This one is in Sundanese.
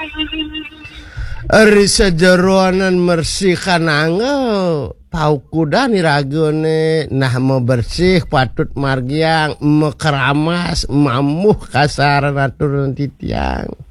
Ari sajeroanan mersihkan angel paukuda niragone nah mau bersih patut margiang mekeramas mamuh kasar turun titiang